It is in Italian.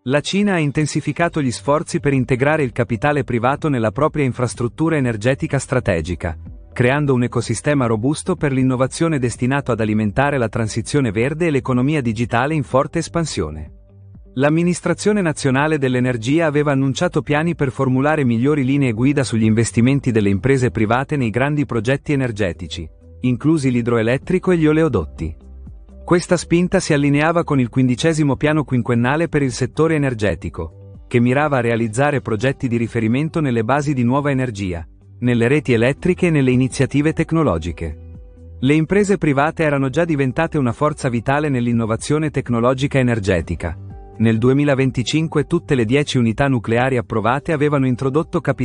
La Cina ha intensificato gli sforzi per integrare il capitale privato nella propria infrastruttura energetica strategica, creando un ecosistema robusto per l'innovazione destinato ad alimentare la transizione verde e l'economia digitale in forte espansione. L'Amministrazione Nazionale dell'Energia aveva annunciato piani per formulare migliori linee guida sugli investimenti delle imprese private nei grandi progetti energetici, inclusi l'idroelettrico e gli oleodotti. Questa spinta si allineava con il 15° piano quinquennale per il settore energetico, che mirava a realizzare progetti di riferimento nelle basi di nuova energia, nelle reti elettriche e nelle iniziative tecnologiche. Le imprese private erano già diventate una forza vitale nell'innovazione tecnologica energetica. Nel 2025 tutte le 10 unità nucleari approvate avevano introdotto capitali